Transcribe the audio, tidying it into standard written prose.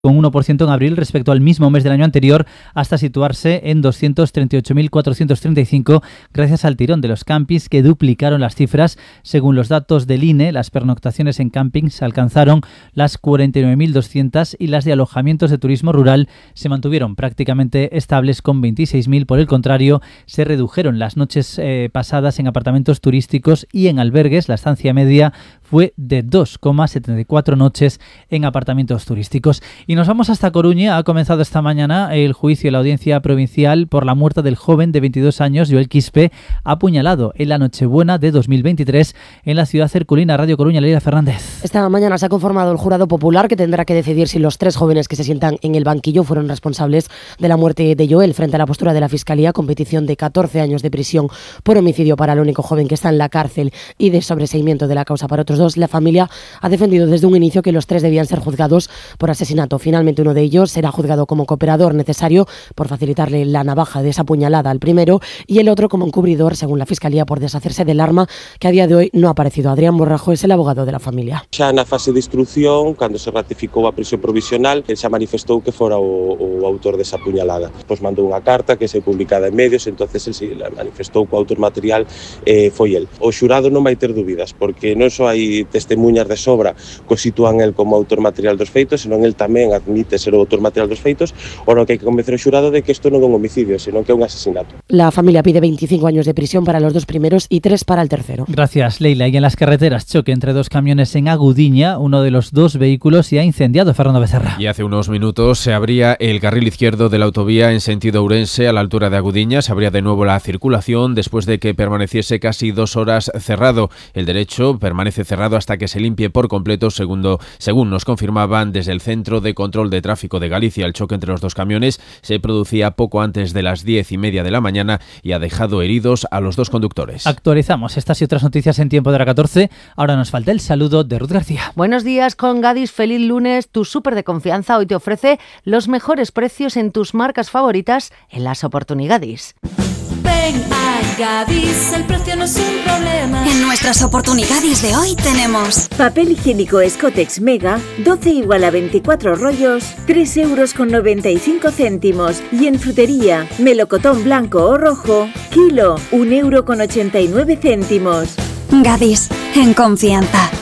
con 1% en abril respecto al mismo mes del año anterior, hasta situarse en 238.435 gracias al tirón de los campings que duplicaron las cifras. Según los datos del INE, las pernoctaciones en campings alcanzaron las 49.200 y las de alojamientos de turismo rural se mantuvieron prácticamente estables con 26.000. Por el contrario, se redujeron las noches pasadas en apartamentos turísticos y en albergues. La estancia media fue de 2,74 noches en apartamentos turísticos. Y nos vamos hasta Coruña. Ha comenzado esta mañana el juicio en la audiencia provincial por la muerte del joven de 22 años, Joel Quispe, apuñalado en la Nochebuena de 2023 en la ciudad herculina. Radio Coruña, Leila Fernández. Esta mañana se ha conformado el jurado popular que tendrá que decidir si los 3 jóvenes que se sientan en el banquillo fueron responsables de la muerte de Joel. Frente a la postura de la Fiscalía, con petición de 14 años de prisión por homicidio para el único joven que está en la cárcel y de sobreseimiento de la causa para otros 2, la familia ha defendido desde un inicio que los 3 debían ser juzgados por asesinato. Finalmente, uno de ellos será juzgado como cooperador necesario por facilitarle la navaja de esa puñalada al primero, y el otro como encubridor, según la Fiscalía, por deshacerse del arma, que a día de hoy no ha aparecido. Adrián Borrajo es el abogado de la familia. Xa na fase de instrucción, cando se ratificou a prisión provisional, el xa manifestou que fora o autor desa puñalada. Pois mandou unha carta que se publicada en medios, entonces el se manifestou que o autor material foi el. O xurado non vai ter dúbidas, porque non só hai testemunhas de sobra que o sitúan el como autor material dos feitos, senón el tamén admite ser o autor material dos feitos. Ora, que hai que convencer o xurado de que isto non é un homicidio, senón que é un asesinato. La familia pide 25 años de prisión para los 2 primeros y 3 para el tercero. Gracias, Leila. Y en las carreteras, choque entre 2 camiones en Agudiña. Uno de los 2 vehículos se ha incendiado. Fernando Becerra. Y hace unos minutos se abría el carril izquierdo de la autovía en sentido Ourense a la altura de Agudiña. Se abría de nuevo la circulación después de que permaneciese casi 2 horas cerrado. El derecho permanece cerrado hasta que se limpie por completo, según nos confirmaban desde el Centro de Control de Tráfico de Galicia. El choque entre los 2 camiones se producía poco antes de las 10:30 de la mañana y ha dejado heridos a los 2 conductores. Actualizamos estas y otras noticias en tiempo de la 14. Ahora nos falta el saludo de Ruth García. Buenos días con Gadis, feliz lunes. Tu súper de confianza hoy te ofrece los mejores precios en tus marcas favoritas en las oportunidades. Ven a Gadis, el precio no es un problema. En nuestras oportunidades de hoy tenemos papel higiénico Scottex Mega, 12 igual a 24 rollos, 3,95 €. Y en frutería, melocotón blanco o rojo, kilo, 1,89 €. Gadis, en confianza.